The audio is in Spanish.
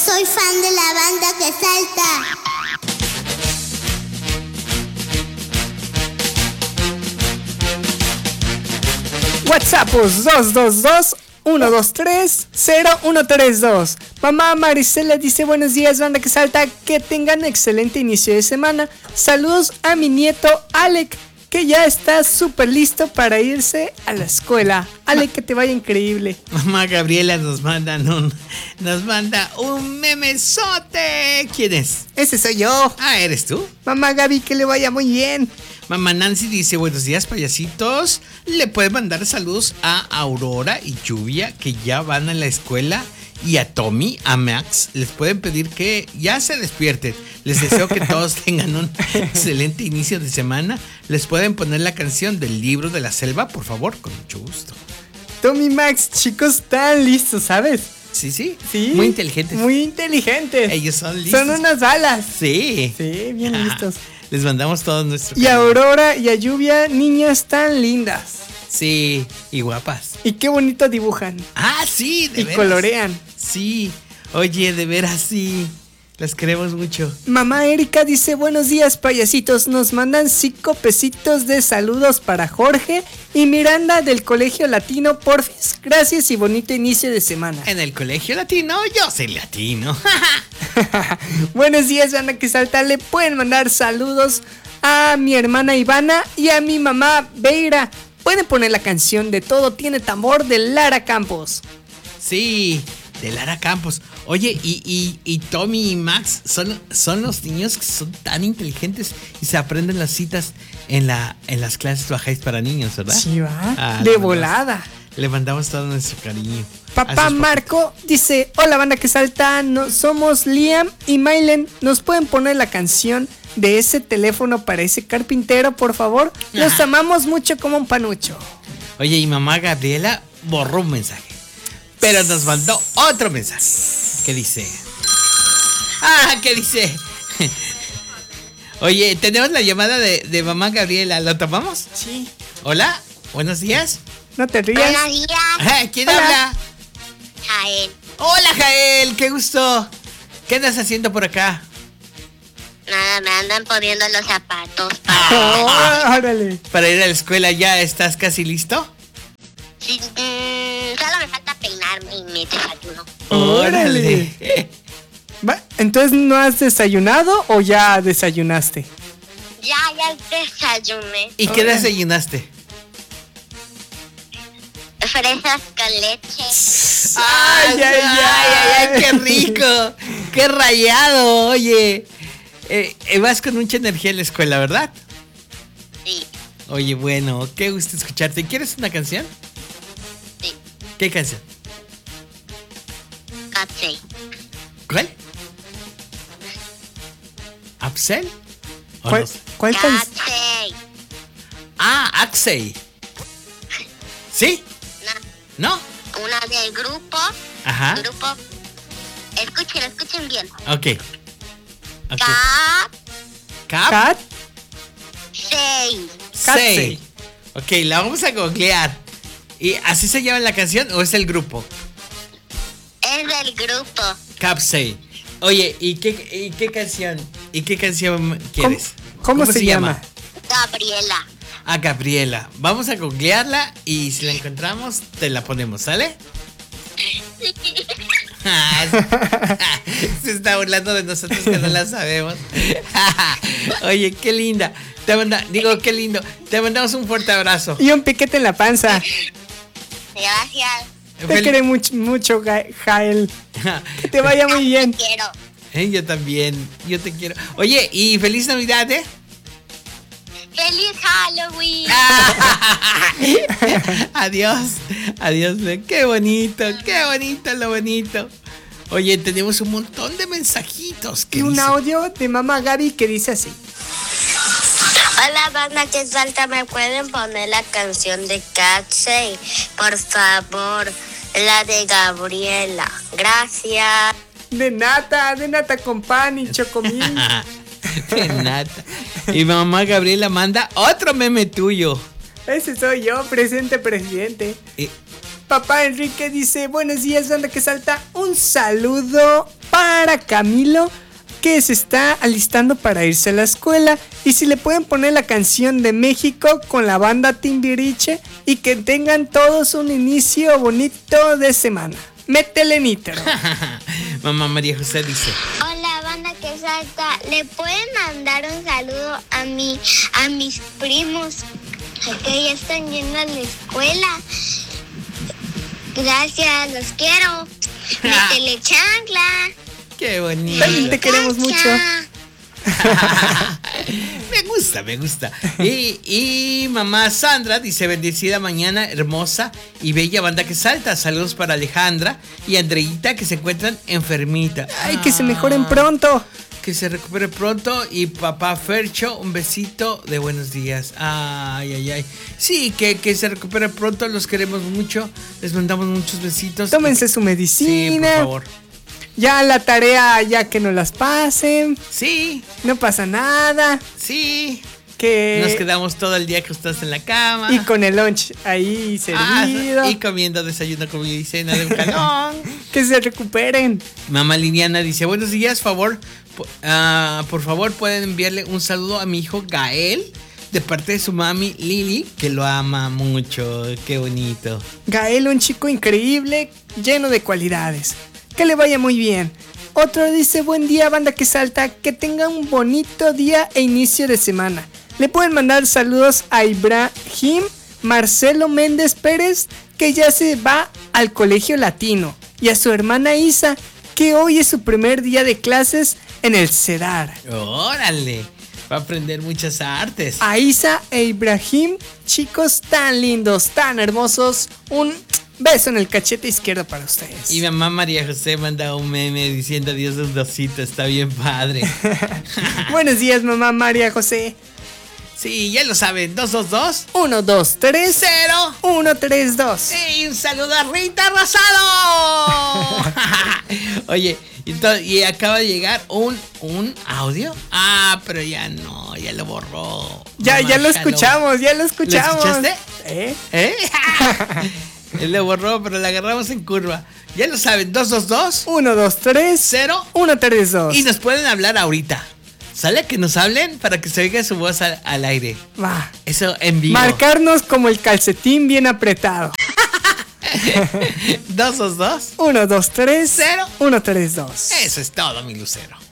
soy fan de la banda que salta. WhatsAppos 222-123-0132. Mamá Maricela dice: buenos días, banda que salta, que tengan excelente inicio de semana. Saludos a mi nieto Alec, que ya está súper listo para irse a la escuela. Alec, que te vaya increíble. Mamá Gabriela nos manda un memesote. ¿Quién es? Ese soy yo. Ah, ¿eres tú? Mamá Gaby, que le vaya muy bien. Mamá Nancy dice: buenos días, payasitos. Le puedes mandar saludos a Aurora y Lluvia, que ya van a la escuela, y a Tommy, a Max. Les pueden pedir que ya se despierten. Les deseo que todos tengan un excelente inicio de semana. Les pueden poner la canción del libro de la selva, por favor, con mucho gusto. Tommy y Max, chicos, están listos, ¿sabes? Sí. Sí. Muy inteligentes. Muy inteligentes. Ellos son listos. Son unas balas. Sí. Sí, bien listos. Les mandamos todo nuestro Y a Aurora y a Lluvia, niñas tan lindas. Sí, y guapas. Y qué bonito dibujan. Ah, sí, de y veras. colorean. Sí. Oye, de veras, sí. Las queremos mucho. Mamá Erika dice: buenos días, payasitos. Nos mandan 5 pesitos de saludos para Jorge y Miranda del Colegio Latino, porfis. Gracias y bonito inicio de semana. En el Colegio Latino, yo soy latino. Buenos días, banda que salta. Le pueden mandar saludos a mi hermana Ivana y a mi mamá Beira. Pueden poner la canción de Todo Tiene Tambor de Lara Campos. Sí, de Lara Campos. Oye, y Tommy y Max son los niños que son tan inteligentes y se aprenden las citas en las clases bajáis para niños, ¿verdad? Sí, va. De volada. Le mandamos todo nuestro cariño. Papá Marco dice: hola, banda que salta, somos Liam y Mylen. ¿Nos pueden poner la canción de ese teléfono para ese carpintero, por favor? Los amamos mucho como un panucho. Oye, y mamá Gabriela borró un mensaje, pero nos mandó otro mensaje. ¿Qué dice? ¿Qué dice? Oye, tenemos la llamada de mamá Gabriela. ¿Lo tomamos? Sí. Hola, buenos días. No te rías. Buenos días. ¿Quién habla? Jael. Hola, Jael, qué gusto. ¿Qué andas haciendo por acá? Nada, me andan poniendo los zapatos. Órale. Para ir a la escuela, ¿ya estás casi listo? Sí, solo me falta peinarme y me desayuno. ¡Órale! Entonces, ¿no has desayunado o ya desayunaste? Ya desayuné. ¿Y qué desayunaste? Fresas con leche. ¡Ay, qué rico! ¡Qué rayado! Oye, vas con mucha energía a la escuela, ¿verdad? Sí. Oye, bueno, qué gusto escucharte. ¿Quieres una canción? Sí. ¿Qué canción? Catsey. ¿Cuál? ¿Absel? ¿Cuál canción? Catsey. Axey. ¿Sí? ¿No? Una del grupo. Ajá. Grupo. Escuchen bien. Ok. Cat. Catsey. Ok, la vamos a googlear. ¿Y así se llama la canción o es el grupo? Es del grupo. Capsey. Oye, ¿y qué canción? ¿Y qué canción quieres? ¿Cómo se llama? Gabriela. A Gabriela. Vamos a googlearla y si la encontramos, te la ponemos, ¿sale? Se está burlando de nosotros que no la sabemos. Oye, qué linda. Qué lindo. Te mandamos un fuerte abrazo. Y un piquete en la panza. Gracias. Te quiere mucho, Jael. Que te vaya muy bien. Te quiero. Yo también. Yo te quiero. Oye, y feliz Navidad, ¿eh? ¡Feliz Halloween! Adiós. Qué bonito lo bonito. Oye, tenemos un montón de mensajitos. Y un audio de mamá Gaby que dice así: hola, banda que salta, ¿me pueden poner la canción de Catsey? Por favor, la de Gabriela. Gracias. De nata con pan y chocomil. De nata. Y mamá Gabriela manda otro meme tuyo. Ese soy yo, presente presidente. Papá Enrique dice: buenos días, banda que salta. Un saludo para Camilo, que se está alistando para irse a la escuela. Y si le pueden poner la canción de México con la banda Timbiriche y que tengan todos un inicio bonito de semana. Métele nitro. Mamá María José dice: Hola, banda que salta. ¿Le pueden mandar un saludo a mis primos que ya están yendo a la escuela? Gracias, los quiero. Métele chancla. ¡Qué bonito! También te queremos mucho. Me gusta. Y mamá Sandra dice: bendecida mañana, hermosa y bella banda que salta. Saludos para Alejandra y Andreita, que se encuentran enfermita. Ay, que se mejoren pronto. Que se recupere pronto. Y papá Fercho, un besito de buenos días. Ay. Sí, que se recupere pronto. Los queremos mucho. Les mandamos muchos besitos. Tómense su medicina. Sí, por favor. Ya la tarea, ya que no las pasen. Sí. No pasa nada. Sí. Que Nos quedamos todo el día que estás en la cama. y con el lunch ahí servido. Y comiendo desayuno, comida y cena de un calón. Que se recuperen. Mamá Liliana dice: buenos días, por favor pueden enviarle un saludo a mi hijo Gael de parte de su mami Lili, que lo ama mucho. Qué bonito. Gael, un chico increíble, lleno de cualidades. Que le vaya muy bien. Otro dice: buen día, banda que salta. Que tenga un bonito día e inicio de semana. Le pueden mandar saludos a Ibrahim Marcelo Méndez Pérez, que ya se va al colegio latino. Y a su hermana Isa, que hoy es su primer día de clases en el CEDAR. ¡Órale! Va a aprender muchas artes. A Isa e Ibrahim, chicos tan lindos, tan hermosos. Un beso en el cachete izquierdo para ustedes. Y mamá María José manda un meme diciendo: Dios un dosito, está bien padre. Buenos días, mamá María José. Sí, ya lo saben, 222 1, 2, 3, 0 1, 3, 2. Y un saludo a Rita Rosado. Oye, y acaba de llegar un audio. Pero ya no, ya lo borró. Ya lo escuchamos, ya lo ¿Lo escuchamos. escuchaste? ¿Eh? Él lo borró, pero la agarramos en curva. Ya lo saben, 222 1, 2, 3, 0 1, 3, 2. Y nos pueden hablar ahorita. ¿Sale? Que nos hablen para que se oiga su voz al aire. Va. Eso en vivo. Marcarnos como el calcetín bien apretado. 222 1, 2, 3, 0 1, 3, 2. Eso es todo, mi lucero.